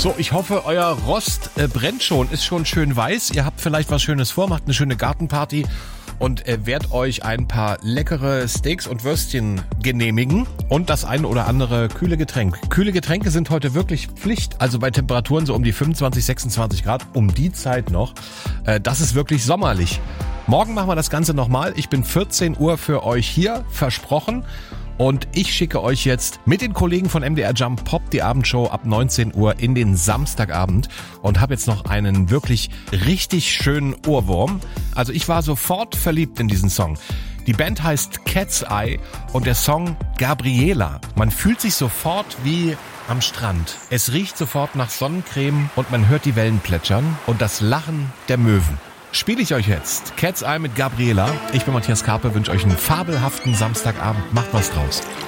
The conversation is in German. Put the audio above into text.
So, ich hoffe, euer Rost brennt schon, ist schon schön weiß. Ihr habt vielleicht was Schönes vor, macht eine schöne Gartenparty und werdet euch ein paar leckere Steaks und Würstchen genehmigen und das ein oder andere kühle Getränk. Kühle Getränke sind heute wirklich Pflicht, also bei Temperaturen so um die 25, 26 Grad, um die Zeit noch. Das ist wirklich sommerlich. Morgen machen wir das Ganze nochmal. Ich bin 14 Uhr für euch hier, versprochen. Und ich schicke euch jetzt mit den Kollegen von MDR Jump Pop die Abendshow ab 19 Uhr in den Samstagabend und habe jetzt noch einen wirklich richtig schönen Ohrwurm. Also ich war sofort verliebt in diesen Song. Die Band heißt Cat's Eye und der Song Gabriela. Man fühlt sich sofort wie am Strand. Es riecht sofort nach Sonnencreme und man hört die Wellen plätschern und das Lachen der Möwen. Spiele ich euch jetzt Cat's Eye mit Gabriela. Ich bin Matthias Karpe, wünsche euch einen fabelhaften Samstagabend. Macht was draus.